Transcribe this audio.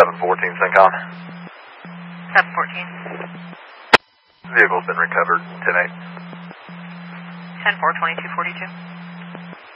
714 Syncom. 714. Vehicle's been recovered tonight. 10-4, 2242.